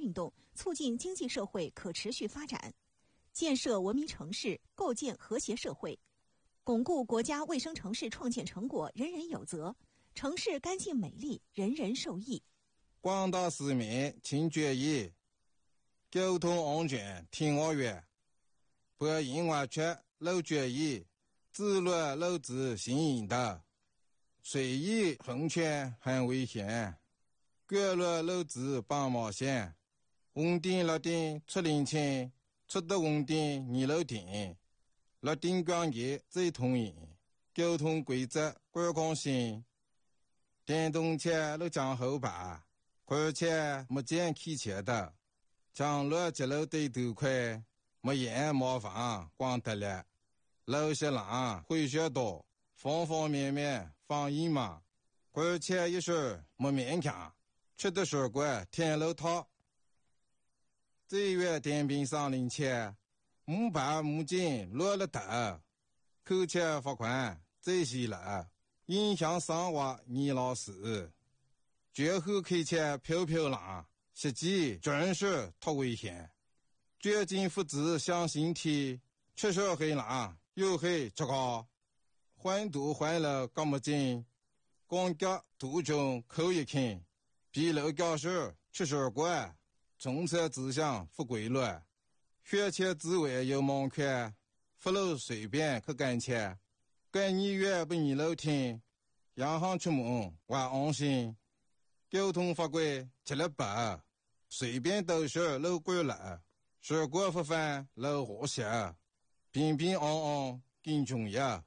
运动，促进经济社会可持续发展，建设文明城市，构建和谐社会，巩固国家卫生城市创建成果人人有责，城市干净美丽，人人受益。 广大市民请注意，交通安全听我话，不因为却漏注意，自律漏子行引导，随意横穿很危险，过路漏子帮忙线，红灯绿灯出零钱，出的红灯你漏停，绿灯光节最通行，交通规则观光性，电动车都讲后排，而且没见开车的，将路接路对头快，没眼麻烦光得了，路些浪会学多，方方面面放一嘛，而且一时没勉强，吃的水果天路套，这月电瓶上零钱，木板木筋落了头，扣钱罚款这些了，影响生活你老师。绝后开车飘飘浪，实际真是太危险。绝境父子向心体，吃手黑浪又黑这个，换度换了干么劲，光脚途中扣一看，比楼教授吃手过，从车指向不规律，学车之外有盲看，不路随便去赶车，跟你越不你楼听，洋行出门我安心。交通法规吃了白，随便都是路过了，水果不犯路和谐，平平安安更重要。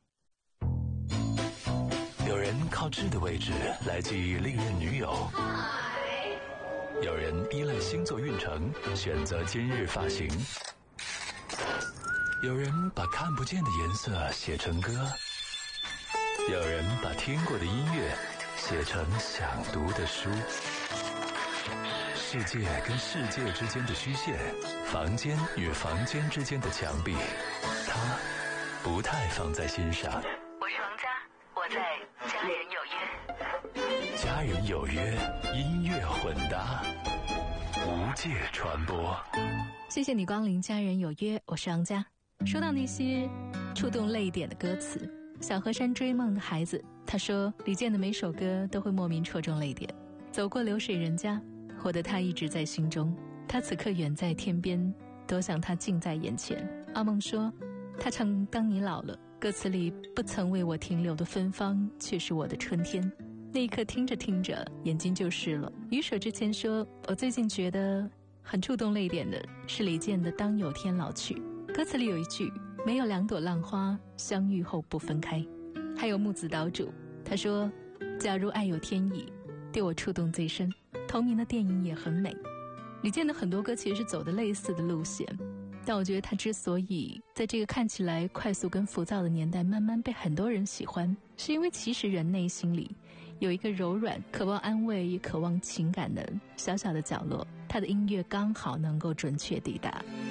有人靠智的位置来记忆历任女友，有人依赖星座运程选择今日发型，有人把看不见的颜色写成歌，有人把听过的音乐写成想读的书。世界跟世界之间的虚线，房间与房间之间的墙壁，他不太放在心上。 我是王佳，我在家人有约。 家人有约，音乐混搭，无界传播。 谢谢你光临家人有约，我是王佳。说到那些触动泪点的歌词，小河山追梦的孩子，他说李健的每首歌都会莫名戳中泪点。走过流水人家，活得他一直在心中，他此刻远在天边，多想他近在眼前。阿梦说他唱当你老了，歌词里不曾为我停留的芬芳却是我的春天。那一刻听着听着眼睛就湿了。于舍之前说，我最近觉得很触动泪点的是李健的当有天老去，歌词里有一句没有两朵浪花相遇后不分开。还有木子岛主，他说假如爱有天意，对我触动最深。同名的电影也很美。李健的很多歌其实是走的类似的路线，但我觉得他之所以在这个看起来快速跟浮躁的年代慢慢被很多人喜欢，是因为其实人内心里有一个柔软渴望安慰也渴望情感的小小的角落，他的音乐刚好能够准确抵达。